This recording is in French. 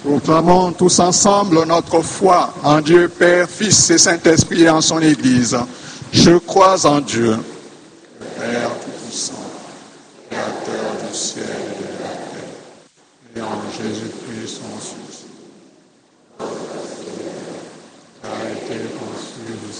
Proclamons tous ensemble notre foi en Dieu Père, Fils et Saint-Esprit et en son Église. Je crois en Dieu, le Père Tout-Puissant, Créateur du ciel et de la terre, et en Jésus-Christ, son Fils,